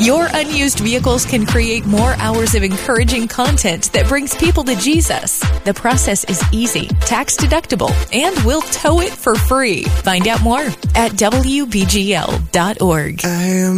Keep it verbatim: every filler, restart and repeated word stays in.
Your unused vehicles can create more hours of encouraging content that brings people to Jesus. The process is easy, tax deductible, and we'll tow it for free. Find out more at W B G L dot org. I am